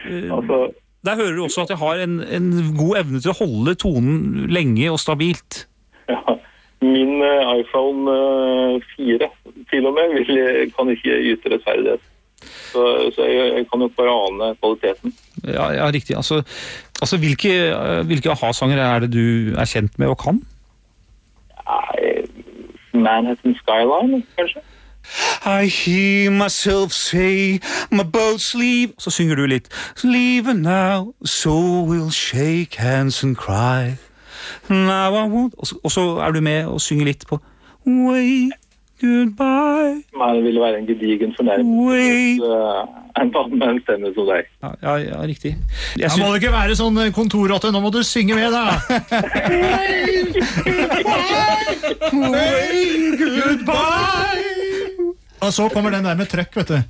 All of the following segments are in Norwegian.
Der hører du også at jeg har en god evne til å holde tonen lenge og stabilt. Ja, min iPhone 4 til og med kan ikke yte rettferdighet. Så jeg kan jo bare ane kvaliteten. Ja, riktig. Altså hvilke aha-sanger er det du er kjent med og kan? Manhattan Skyline, kanskje? I hear myself say my boat's leave. Så synger du litt. Leave now, so we'll shake hands and cry. Now I won't. Og så er du med og synger litt på Way goodbye. Nei, det ville være en gedigen fornærmelse. En mann med en stemme som deg. Ja, riktig. Må det ikke være sånn kontorrotte, nå må du synge med da. Way goodbye. Og så kommer den der med trøkk, vet du.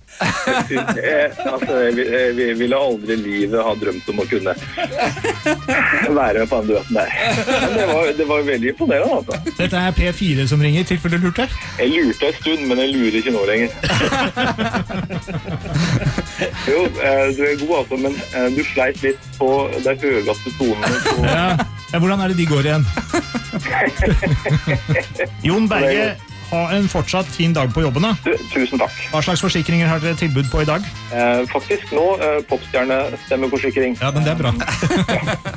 Jeg ville aldri i livet ha drømt om å kunne være med på den duetten der. Men det var veldig imponerende, altså. Dette er P4 som ringer, tilfelle du lurte? Jeg lurte en stund, men jeg lurer ikke nå lenger. Jo, du er god, altså, men du sleit litt på de høyeste tonene. Ja, hvordan er det de går igjen? Jon Berge, ha en fortsatt fin dag på jobben da. Tusen takk. Hva slags forsikringer har dere tilbud på i dag? Faktisk nå popstjernestemmeforsikring. Ja, men det er bra.